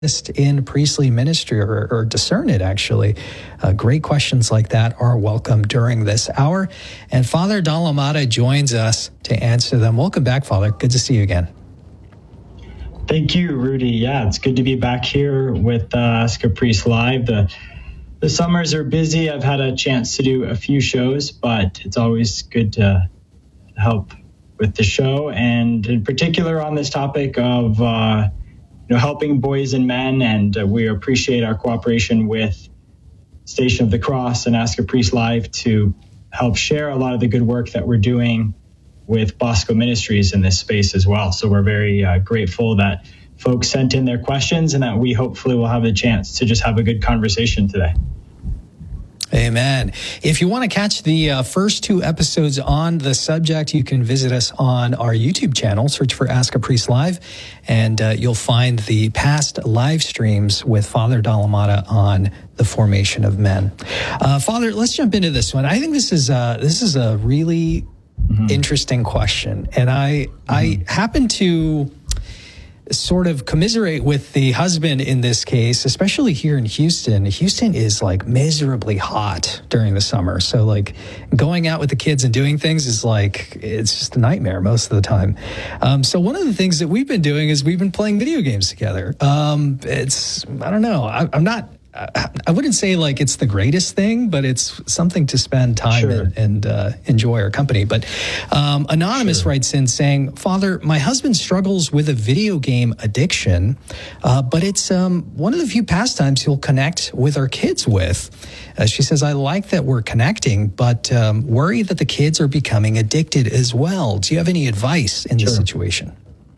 in priestly ministry or discern it, actually. Great questions like that are welcome during this hour. And Father Dalamada joins us to answer them. Welcome back, Father. Good to see you again. Thank you, Rudy. Yeah, it's good to be back here with Ask a Priest Live. The summers are busy. I've had a chance to do a few shows, but it's always good to help with the show, and in particular on this topic of helping boys and men, and we appreciate our cooperation with Station of the Cross and Ask a Priest Live to help share a lot of the good work that we're doing with Bosco Ministries in this space as well. So we're very grateful that folks sent in their questions and that we hopefully will have the chance to just have a good conversation today. Amen. If you want to catch the first two episodes on the subject, you can visit us on our YouTube channel, search for Ask a Priest Live, and you'll find the past live streams with Father Dalamada on the formation of men. Father, let's jump into this one. I think this is a really interesting question, and I happen to sort of commiserate with the husband in this case, especially here in Houston. Houston is like miserably hot during the summer. So like going out with the kids and doing things is like, it's just a nightmare most of the time. So one of the things that we've been doing is we've been playing video games together. I don't know. I wouldn't say like it's the greatest thing, but it's something to spend time and enjoy our company. But Anonymous writes in saying, Father, my husband struggles with a video game addiction, but it's one of the few pastimes he'll connect with our kids with. She says, I like that we're connecting, but worry that the kids are becoming addicted as well. Do you have any advice in this situation?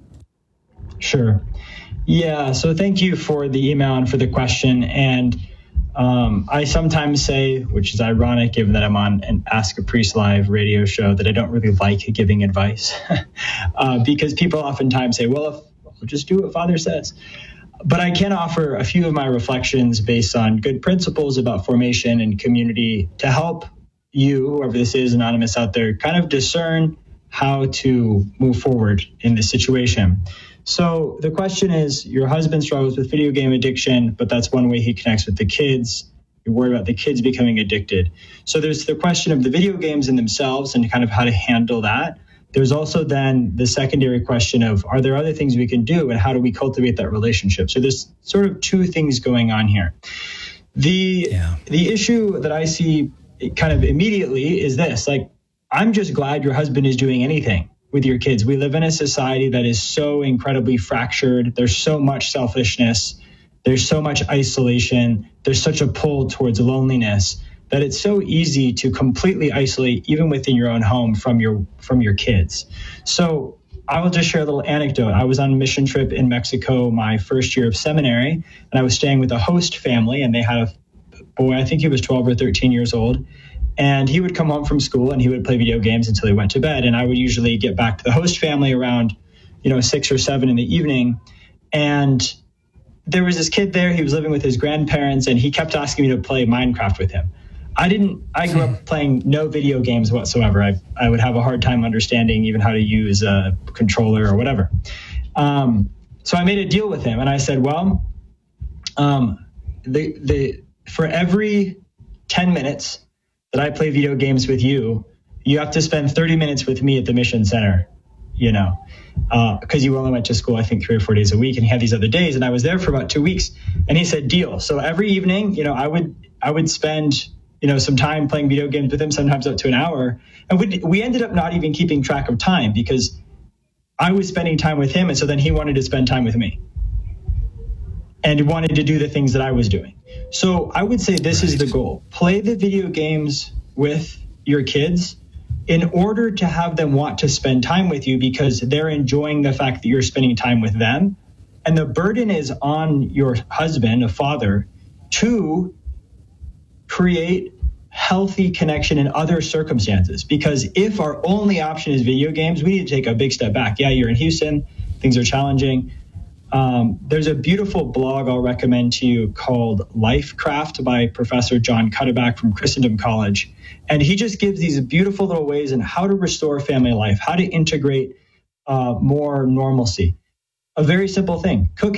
Sure. Yeah, so thank you for the email and for the question. And I sometimes say, which is ironic given that I'm on an Ask a Priest Live radio show, that I don't really like giving advice because people oftentimes say, well, I'll just do what Father says. But I can offer a few of my reflections based on good principles about formation and community to help you, whoever this is, Anonymous out there, kind of discern how to move forward in this situation. So the question is, your husband struggles with video game addiction, but that's one way he connects with the kids. You're worried about the kids becoming addicted. So there's the question of the video games in themselves and kind of how to handle that. There's also then the secondary question of, are there other things we can do and how do we cultivate that relationship? So there's sort of two things going on here. The issue that I see kind of immediately is this, like, I'm just glad your husband is doing anything with your kids. We live in a society that is so incredibly fractured. There's so much selfishness. There's so much isolation. There's such a pull towards loneliness that it's so easy to completely isolate even within your own home from your kids. So I will just share a little anecdote. I was on a mission trip in Mexico my first year of seminary, and I was staying with a host family, and they had a boy, I think he was 12 or 13 years old. And he would come home from school and he would play video games until he went to bed. And I would usually get back to the host family around, 6 or 7 in the evening. And there was this kid there. He was living with his grandparents and he kept asking me to play Minecraft with him. I grew up playing no video games whatsoever. I would have a hard time understanding even how to use a controller or whatever. So I made a deal with him and I said, well, for every 10 minutes that I play video games with you, you have to spend 30 minutes with me at the mission center, because you only went to school, I think 3 or 4 days a week, and he had these other days. And I was there for about 2 weeks, and he said, deal. So every evening, I would spend, some time playing video games with him, sometimes up to an hour. And we ended up not even keeping track of time because I was spending time with him. And so then he wanted to spend time with me and he wanted to do the things that I was doing. So I would say this is the goal. Play the video games with your kids in order to have them want to spend time with you because they're enjoying the fact that you're spending time with them. And the burden is on your husband, a father, to create healthy connection in other circumstances. Because if our only option is video games, we need to take a big step back. Yeah, you're in Houston. Things are challenging. There's a beautiful blog I'll recommend to you called Lifecraft by Professor John Cuddeback from Christendom College. And he just gives these beautiful little ways in how to restore family life, how to integrate more normalcy. A very simple thing, cooking.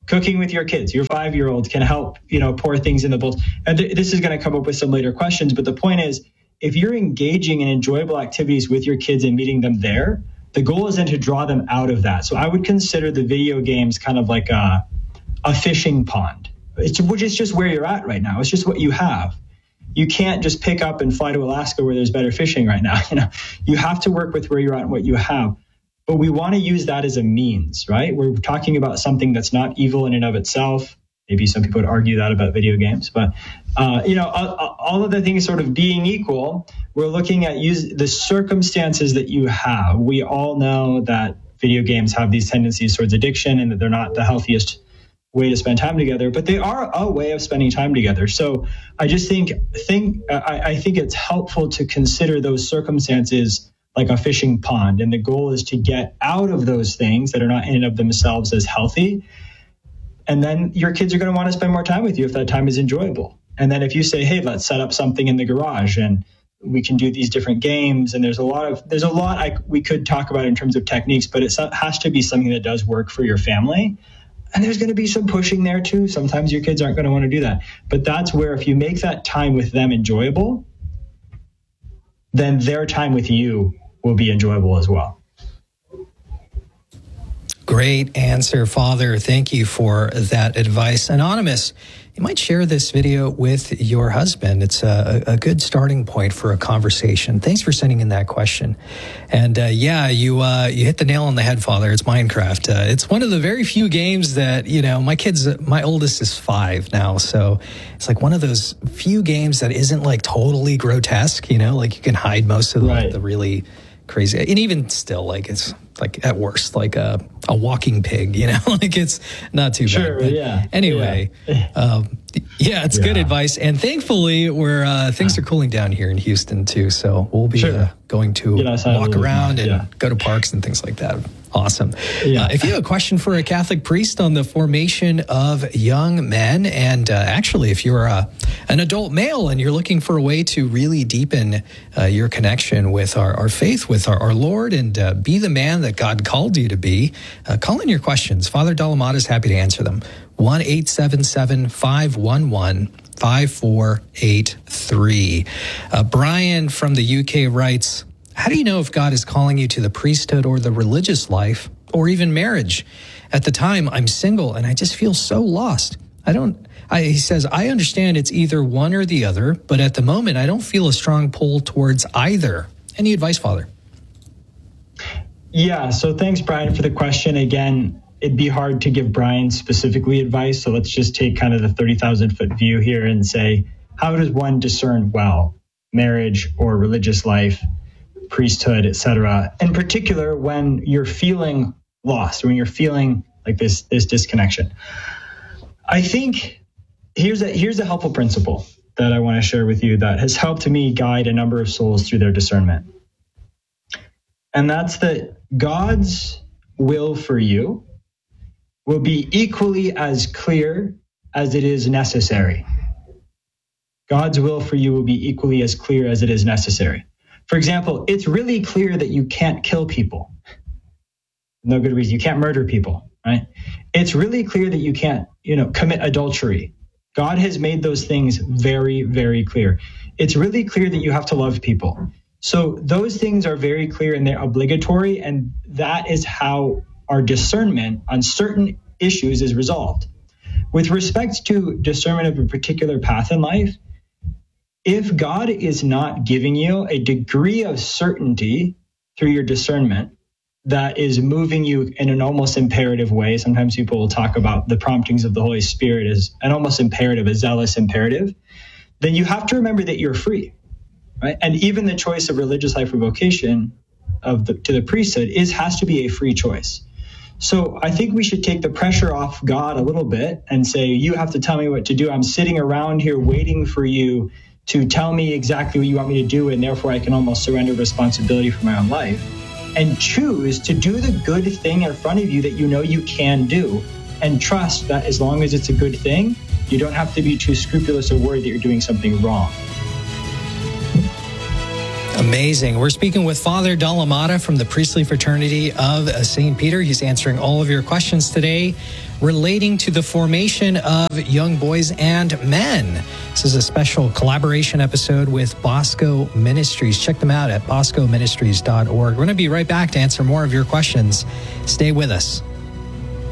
cooking with your kids. Your 5-year-old can help, pour things in the bowls. And this is going to come up with some later questions, but the point is, if you're engaging in enjoyable activities with your kids and meeting them there, the goal is then to draw them out of that. So I would consider the video games kind of like a fishing pond, which is just where you're at right now. It's just what you have. You can't just pick up and fly to Alaska where there's better fishing right now. You have to work with where you're at and what you have. But we want to use that as a means, right? We're talking about something that's not evil in and of itself. Maybe some people would argue that about video games, but all of the things sort of being equal, we're looking at the circumstances that you have. We all know that video games have these tendencies towards addiction and that they're not the healthiest way to spend time together, but they are a way of spending time together. So I just think it's helpful to consider those circumstances like a fishing pond. And the goal is to get out of those things that are not in and of themselves as healthy. And then your kids are going to want to spend more time with you if that time is enjoyable. And then if you say, hey, let's set up something in the garage and we can do these different games. And there's a lot we could talk about in terms of techniques, but it has to be something that does work for your family. And there's going to be some pushing there too. Sometimes your kids aren't going to want to do that. But that's where if you make that time with them enjoyable, then their time with you will be enjoyable as well. Great answer, Father. Thank you for that advice. Anonymous, you might share this video with your husband. It's a good starting point for a conversation. Thanks for sending in that question. And you hit the nail on the head, Father. It's Minecraft. It's one of the very few games that, my oldest is 5 now. So it's like one of those few games that isn't like totally grotesque, like you can hide most of the really crazy. And even still, like it's like at worst, like a walking pig, like it's not too bad. But yeah. Anyway, it's good advice. And thankfully, things are cooling down here in Houston too. So we'll be going to walk around and go to parks and things like that. Awesome. Yeah. If you have a question for a Catholic priest on the formation of young men, and actually if you're an adult male and you're looking for a way to really deepen your connection with our faith, with our Lord, and be the man that God called you to be, call in your questions. Father Dalamada is happy to answer them. 1-877-511-5483. Brian from the UK writes, how do you know if God is calling you to the priesthood or the religious life or even marriage? At the time, I'm single and I just feel so lost. He says, I understand it's either one or the other, but at the moment, I don't feel a strong pull towards either. Any advice, Father? Yeah, so thanks, Brian, for the question. Again, it'd be hard to give Brian specifically advice. So let's just take kind of the 30,000-foot view here and say, how does one discern well, marriage or religious life, priesthood, etc.? In particular, when you're feeling lost, when you're feeling like this disconnection. I think here's a helpful principle that I want to share with you that has helped me guide a number of souls through their discernment. And that's that God's will for you will be equally as clear as it is necessary. God's will for you will be equally as clear as it is necessary. For example, it's really clear that you can't kill people. No good reason. You can't murder people, right? It's really clear that you can't, commit adultery. God has made those things very, very clear. It's really clear that you have to love people. So those things are very clear and they're obligatory, and that is how our discernment on certain issues is resolved. With respect to discernment of a particular path in life, if God is not giving you a degree of certainty through your discernment that is moving you in an almost imperative way, sometimes people will talk about the promptings of the Holy Spirit as an almost imperative, a zealous imperative, then you have to remember that you're free, right? And even the choice of religious life or vocation to the priesthood has to be a free choice. So I think we should take the pressure off God a little bit and say, you have to tell me what to do. I'm sitting around here waiting for you to tell me exactly what you want me to do, and therefore I can almost surrender responsibility for my own life and choose to do the good thing in front of you that you know you can do, and trust that as long as it's a good thing, you don't have to be too scrupulous or worried that you're doing something wrong. Amazing. We're speaking with Father Dalamada from the Priestly Fraternity of St. Peter. He's answering all of your questions today. relating to the formation of young boys and men. This is a special collaboration episode with Bosco Ministries. Check them out at boscoministries.org. We're going to be right back to answer more of your questions. Stay with us.